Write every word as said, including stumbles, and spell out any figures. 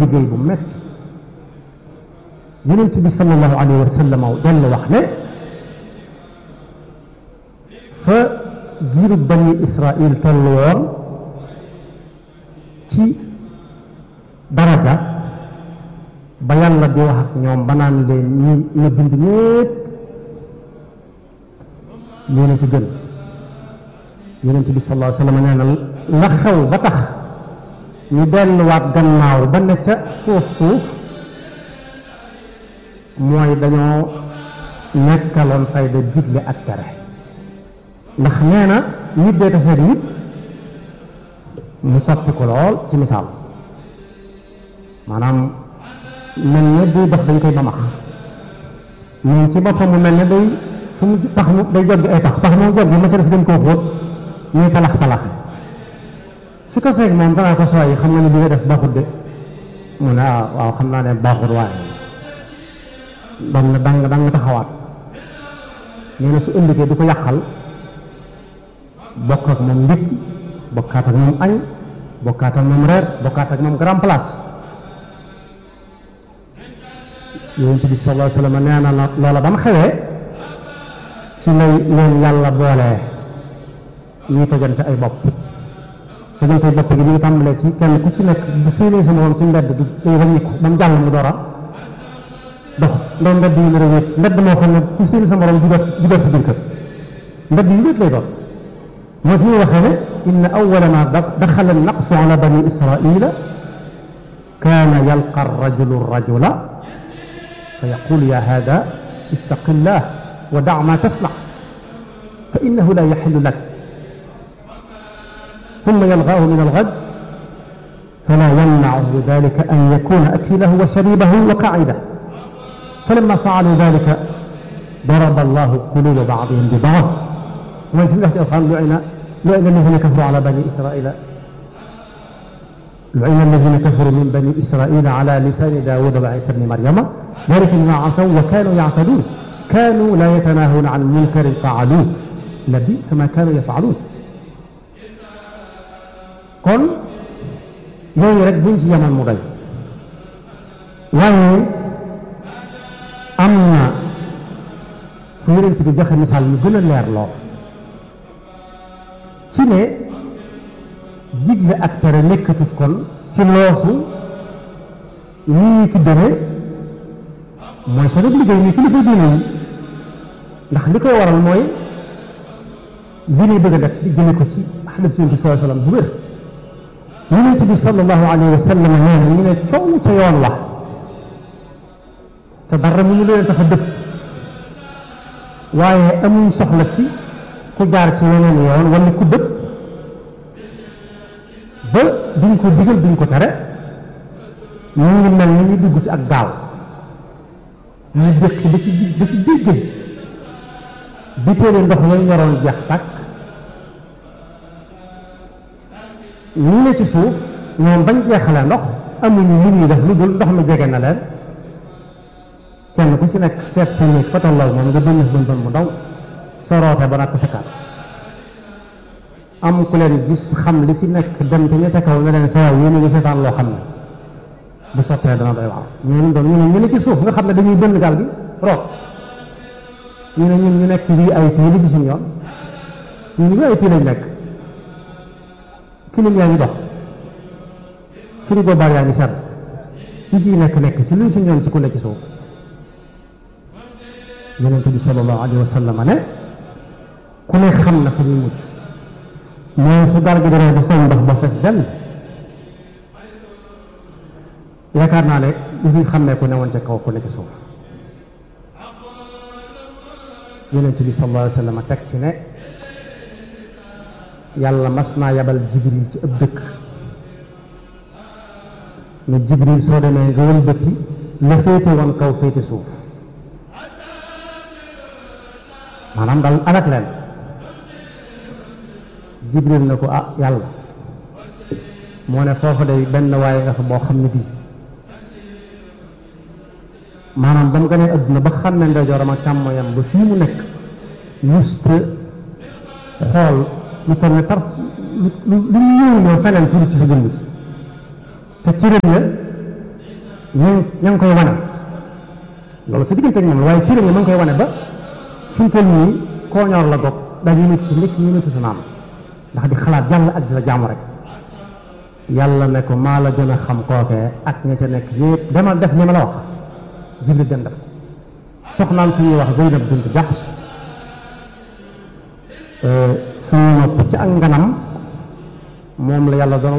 liggéey bu metti yonent bi sallallahu alayhi wa sallam dellu wax ne fa giiru bani Israil toll woon ci daraja ba yàlla di wax ak ñoom ba naan leen ñi ñu bind ñépp ñu ne ci gën yonent bi sallallahu alayhi wa sallam nee na la xew ba tax ñu delluwaat gannaaw ba ne ca suuf suuf mooy dañoo nekkaloon fayda digle ak tere ndax nee na nit dee taseet nit mu soppi ko lool ci misaal maanaam mel ne buy dox dañ koy bamax moom ci boppam mu mel ne day fu mu tax mu day joggi ay tax tax moom joggi ma ca des dañ koo xóot ñuy palax palax su ko seeg moom danaa ko sooy xam nga ne bi nga def baaxut de mu ne ah waaw xam naa ne baaxut waaye dang dang dang taxawaat nee na su ëndikee du ko yàqal bokk ak moom ndékki bokkaat ak moom añ bokkaat ak moom reer bokkaat ak moom grand place yonent bi sallallahu alayhi wa sallam nee na loola ba mu xewee ci lay leen yàlla boolee ñuy tojante ay bopp tojante ay bopp gi ñu ngi tàmbalee ci kenn ku ci nekk bu séenee sa moom ci mbedd du day wàññiku ba mu jàll mu door a dox ndox mbedd yi nar a wéet mbedd moo xam ne ku séen sa morom jugat jugat si biir kër mbedd yi wéet lay doon moo fi ñu waxee ne inna awwala ma daxala naqsu ala bani israila kaana yalqa arrajulu arrajula fa yaqulu ya hada ittaqi llah wa da ma tasna fa innahu la yaxillu lak ثم يلغاه من الغد فلا يمنعه ذلك أن يكون أكله وشريبه وقعده فلما فعلوا ذلك ضرب الله قلوب بعضهم ببعض وفي الله قال لعن لعن الذين كفروا على بني إسرائيل لعن الذين كفروا من بني إسرائيل على لسان داود وعيسى بن مريم ذلك بما عصوا وكانوا يعتدون كانوا لا يتناهون عن منكر فعلوه لبئس ما كانوا يفعلون kon yooyu rek buñ ci yemoon mu doy waaye am na fu yonent bi joxe misaal yu gën a leer lool ci ne digle ak tere nekkatut kon ci loosu ñii tudde ne mooy seen liggéey ni kilifa diine yi ndax li koy waral mooy li ñuy bëgg a def ci jëme ko ci xalif Yonent bi sallallahu alayhi wa sallam bu wér yonent bi sallallahu alayhi wa sallam nee na ñu ne coow ca yoon wax te dara mu ñu leen tax a dëpp waaye amuñ soxla ci ku jaar ci yeneen yoon wala ku dëpp ba duñ ko digal duñ ko tere ñu ngi mel ni ñu dugg ci ak gaal ñu dëkk ba ci ba ci biir géej bi téele ndox yooyu ñoroon jeex tàkk ñu ne ci suuf ñoom bañ jeexalee ndox amuñu lu ñuy def lu dul ndox mi jege na leen kenn ku ci nekk seet sa néeg fa tollaw moom nga bënn bën bën mu ndaw sa roote ba nag ko sa kaat am ku leen gis xam li ci nekk dem te ña ca kaw ne leen sa waay yéen a ngi seetaan loo xam ne bu sottee dana doy waaw ñu doon ñu ne ñu ne ci suuf nga xam ne dañuy bënn gaal gi root ñu ne ñun ñu nekk V I P li ci suñu yoon ñun V I P lañ nekk kilim yaa ngi dox frigo bar yaa ngi sedd ñu ciy nekk nekk ci luy suñu yoon ci ku ne ci suuf yonent bi sallallahu alayhi wa sallam ne ku ne xam na fa ñuy mucc mooy su gaal gi demee ba soñ ndox ba fees benn yaakaar naa ne ñu fi xam ne ku ne woon ca kaw ku ne ci suuf yonent bi sallallahu alayhi wa sallam teg ci ne yàlla mas naa yabal jibril ci ëpp dëkk ne jibril soo demee nga wëlbati la féete woon kaw féete suuf maanaam daal alak leen jibril na ko ah yàlla moo ne foofu day benn waaye nga fa boo xam ne bii maanaam ba mu gënee adduna ba xam ne ndeyjooram ak càmmoñam ba fii mu nekk musta xool lu toll ne tar lu lu ñëw ñëw feneen fu ci sa jëmm ci te cëram ya ña ña ngi koy wane loolu sa diggante ak moom la waaye fii ma ngi koy wane ba fi mu toll nii koo ñor la goog dañuy nit si ndekk ñu nitu si naam ndax di xalaat yàlla ak di la jaamu rek yàlla ne ko maa la gën a xam kookee ak ña ca nekk yëpp demal def li ma la wax Jibril dem def ko soxnaam suñuy wax Zeynab bint Jahsh suñu nopp ci ak nganam moom la yàlla doon